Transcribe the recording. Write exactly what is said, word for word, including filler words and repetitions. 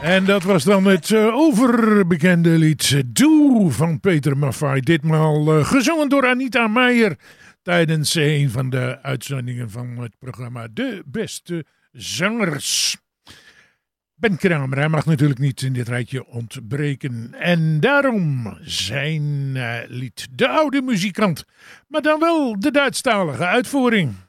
En dat was dan het uh, overbekende lied Doe van Peter Maffay. Ditmaal uh, gezongen door Anita Meijer tijdens een van de uitzendingen van het programma De Beste Zangers. Ben Kramer, hij mag natuurlijk niet in dit rijtje ontbreken. En daarom zijn uh, lied De Oude Muzikant, maar dan wel de Duitsstalige uitvoering.